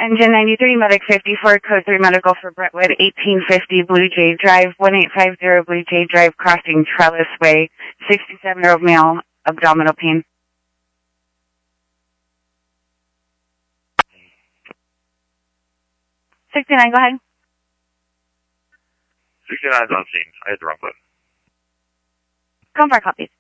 Engine 93, Medic 54, Code 3 Medical for Brentwood, 1850 Blue Jay Drive, 1850 Blue Jay Drive, crossing Trellis Way, 67-year-old male, abdominal pain. 69, go ahead. 69's on scene. I hit the wrong button. Confirm copies.